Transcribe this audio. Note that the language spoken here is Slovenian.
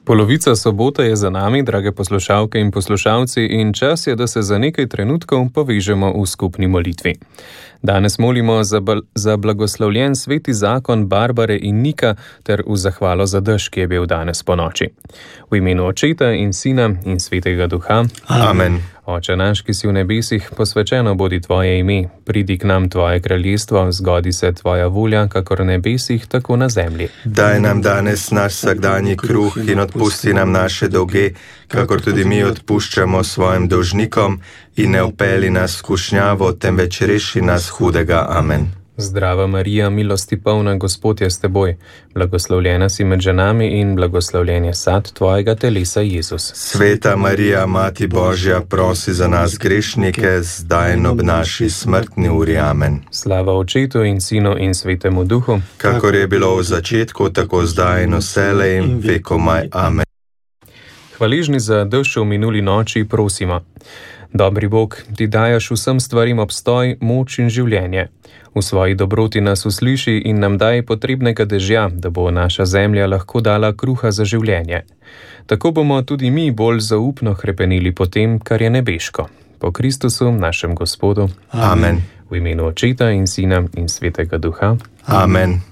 Polovica sobote je za nami, drage poslušalke in poslušalci, in čas je, da se za nekaj trenutkov povežemo v skupni molitvi. Danes molimo za blagoslovljen sveti zakon Barbare in Nika ter v zahvalo za dež, ki je bil danes ponoči. V imenu Očeta in Sina in Svetega Duha. Amen. Oče naš, ki si v nebesih, posvečeno bodi tvoje ime, pridi k nam tvoje kraljestvo, zgodi se tvoja volja, kakor v nebesih, tako na zemlji. Daj nam danes naš vsakdanji kruh in odpusti nam naše dolge, kakor tudi mi odpuščamo svojim dolžnikom, in ne vpelji nas v skušnjavo, temveč reši nas hudega. Amen. Zdrava Marija, milosti polna, Gospod je s teboj, blagoslovljena si med ženami in blagoslovljen je sad tvojega telesa, Jezus. Sveta Marija, Mati Božja, prosi za nas grešnike, zdaj in ob naši smrtni uri. Amen. Slava Očetu in Sinu in Svetemu Duhu, kakor je bilo v začetku, tako zdaj in vselej in vekomaj. Amen. Hvaležni za dež v minuli noči prosimo. Dobri Bog, ti dajaš vsem stvarim obstoj, moč in življenje. V svoji dobroti nas usliši in nam daj potrebnega dežja, da bo naša zemlja lahko dala kruha za življenje. Tako bomo tudi mi bolj zaupno hrepenili po tem, kar je nebeško. Po Kristusu, našem Gospodu. Amen. V imenu Očeta in Sina in Svetega Duha. Amen.